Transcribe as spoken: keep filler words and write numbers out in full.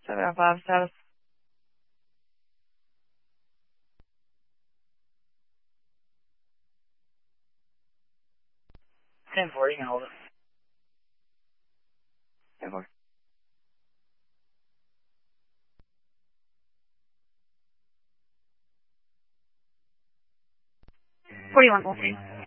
seven five status. ten four, you can hold it. ten four. forty-one, Wolf.